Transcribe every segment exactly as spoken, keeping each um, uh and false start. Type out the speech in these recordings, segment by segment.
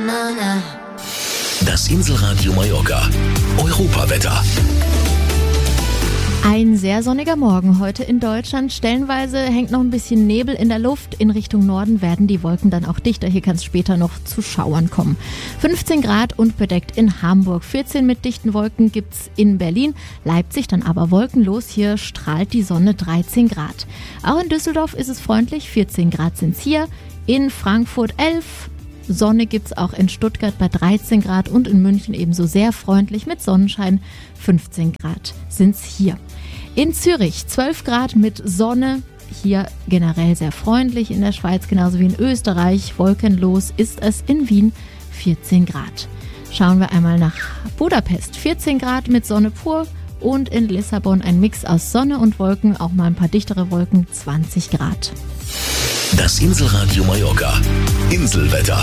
Das Inselradio Mallorca. Europawetter. Ein sehr sonniger Morgen heute in Deutschland. Stellenweise hängt noch ein bisschen Nebel in der Luft. In Richtung Norden werden die Wolken dann auch dichter. Hier kann es später noch zu Schauern kommen. fünfzehn Grad und bedeckt in Hamburg. vierzehn mit dichten Wolken gibt's in Berlin. Leipzig dann aber wolkenlos. Hier strahlt die Sonne, dreizehn Grad. Auch in Düsseldorf ist es freundlich. vierzehn Grad sind's hier. In Frankfurt elf. Sonne gibt's auch in Stuttgart bei dreizehn Grad und in München ebenso sehr freundlich mit Sonnenschein. fünfzehn Grad sind's hier. In Zürich zwölf Grad mit Sonne. Hier generell sehr freundlich. In der Schweiz genauso wie in Österreich. Wolkenlos ist es in Wien vierzehn Grad. Schauen wir einmal nach Budapest. vierzehn Grad mit Sonne pur. Und in Lissabon ein Mix aus Sonne und Wolken. Auch mal ein paar dichtere Wolken. zwanzig Grad. Das Inselradio Mallorca. Inselwetter.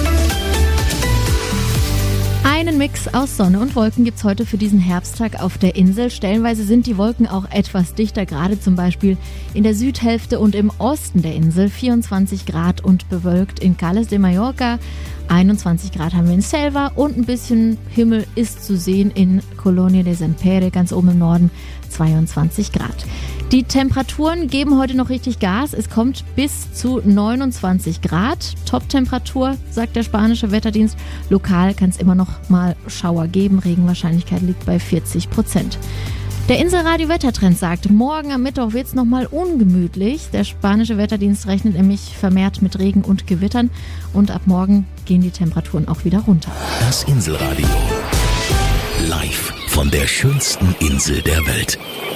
Einen Mix aus Sonne und Wolken gibt's heute für diesen Herbsttag auf der Insel. Stellenweise sind die Wolken auch etwas dichter, gerade zum Beispiel in der Südhälfte und im Osten der Insel. vierundzwanzig Grad und bewölkt in Cales de Mallorca. einundzwanzig Grad haben wir in Selva und ein bisschen Himmel ist zu sehen in Colonia de San Pere, ganz oben im Norden, zweiundzwanzig Grad. Die Temperaturen geben heute noch richtig Gas. Es kommt bis zu neunundzwanzig Grad. Top-Temperatur, sagt der spanische Wetterdienst. Lokal kann es immer noch mal Schauer geben. Regenwahrscheinlichkeit liegt bei vierzig Prozent. Der Inselradio-Wettertrend sagt, morgen am Mittwoch wird es nochmal ungemütlich. Der spanische Wetterdienst rechnet nämlich vermehrt mit Regen und Gewittern. Und ab morgen gehen die Temperaturen auch wieder runter. Das Inselradio. Live von der schönsten Insel der Welt.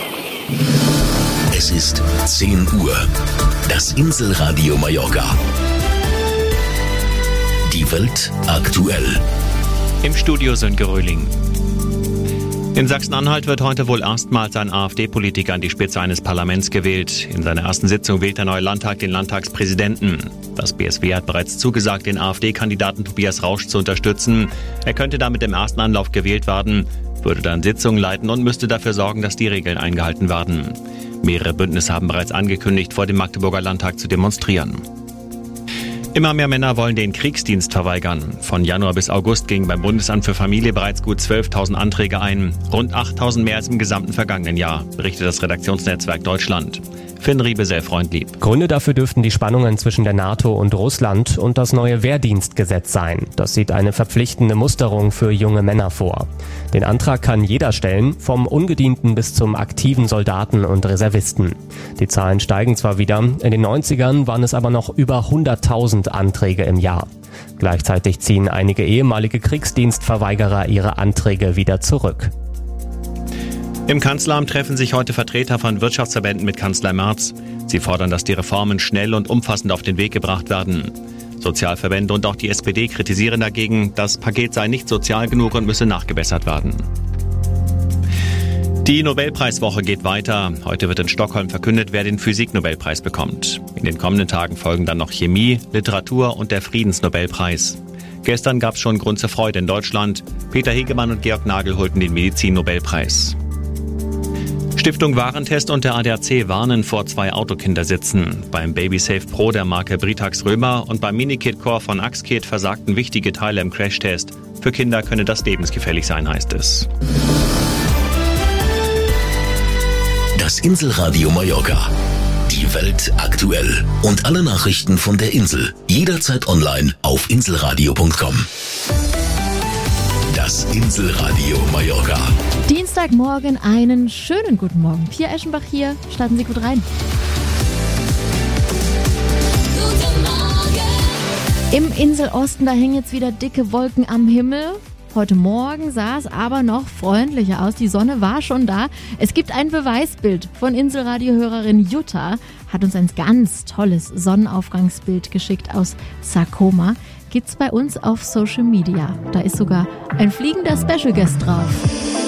Es ist zehn Uhr. Das Inselradio Mallorca. Die Welt aktuell. Im Studio Sönke Röhling. In Sachsen-Anhalt wird heute wohl erstmals ein AfD-Politiker an die Spitze eines Parlaments gewählt. In seiner ersten Sitzung wählt der neue Landtag den Landtagspräsidenten. Das B S W hat bereits zugesagt, den AfD-Kandidaten Tobias Rausch zu unterstützen. Er könnte damit im ersten Anlauf gewählt werden, würde dann Sitzungen leiten und müsste dafür sorgen, dass die Regeln eingehalten werden. Mehrere Bündnisse haben bereits angekündigt, vor dem Magdeburger Landtag zu demonstrieren. Immer mehr Männer wollen den Kriegsdienst verweigern. Von Januar bis August gingen beim Bundesamt für Familie bereits gut zwölftausend Anträge ein. Rund achttausend mehr als im gesamten vergangenen Jahr, berichtet das Redaktionsnetzwerk Deutschland. Finn Riebe, sehr freundlich. Gründe dafür dürften die Spannungen zwischen der NATO und Russland und das neue Wehrdienstgesetz sein. Das sieht eine verpflichtende Musterung für junge Männer vor. Den Antrag kann jeder stellen, vom Ungedienten bis zum aktiven Soldaten und Reservisten. Die Zahlen steigen zwar wieder, in den neunzigern waren es aber noch über hunderttausend Anträge im Jahr. Gleichzeitig ziehen einige ehemalige Kriegsdienstverweigerer ihre Anträge wieder zurück. Im Kanzleramt treffen sich heute Vertreter von Wirtschaftsverbänden mit Kanzler Merz. Sie fordern, dass die Reformen schnell und umfassend auf den Weg gebracht werden. Sozialverbände und auch die S P D kritisieren dagegen, das Paket sei nicht sozial genug und müsse nachgebessert werden. Die Nobelpreiswoche geht weiter. Heute wird in Stockholm verkündet, wer den Physik-Nobelpreis bekommt. In den kommenden Tagen folgen dann noch Chemie, Literatur und der Friedensnobelpreis. Gestern gab es schon Grund zur Freude in Deutschland. Peter Hegemann und Georg Nagel holten den Medizin-Nobelpreis. Stiftung Warentest und der A D A C warnen vor zwei Autokindersitzen. Beim BabySafe Pro der Marke Britax Römer und beim Minikit Core von Axkit versagten wichtige Teile im Crashtest. Für Kinder könne das lebensgefährlich sein, heißt es. Das Inselradio Mallorca. Die Welt aktuell. Und alle Nachrichten von der Insel. Jederzeit online auf inselradio punkt com. Das Inselradio Mallorca. Dienstagmorgen einen schönen guten Morgen. Pia Eschenbach hier. Starten Sie gut rein. Guten Morgen. Im Inselosten, da hängen jetzt wieder dicke Wolken am Himmel. Heute Morgen sah es aber noch freundlicher aus. Die Sonne war schon da. Es gibt ein Beweisbild von Inselradio-Hörerin Jutta. Hat uns ein ganz tolles Sonnenaufgangsbild geschickt aus Sarcoma. Gibt's bei uns auf Social Media. Da ist sogar ein fliegender Special Guest drauf.